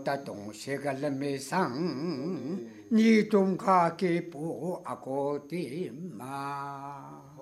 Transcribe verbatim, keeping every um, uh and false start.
的东西个人没上，你总可给不阿哥的嘛？